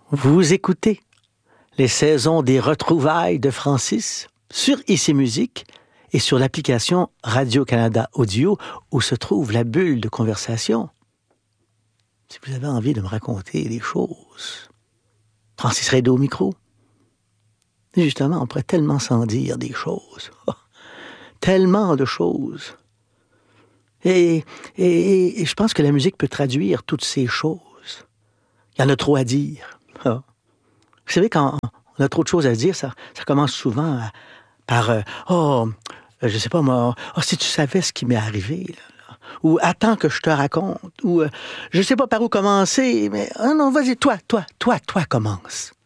Vous écoutez les saisons des retrouvailles de Francis sur ICI Musique et sur l'application Radio-Canada Audio où se trouve la bulle de conversation. Si vous avez envie de me raconter des choses, Francis Reynaud au micro. Et justement, on pourrait tellement s'en dire des choses. Tellement de choses. Et je pense que la musique peut traduire toutes ces choses. Il y en a trop à dire. Ah. Vous savez, quand on a trop de choses à dire, ça commence souvent par je sais pas moi, si tu savais ce qui m'est arrivé, là. Ou attends que je te raconte, ou je sais pas par où commencer, mais non, vas-y, toi, commence.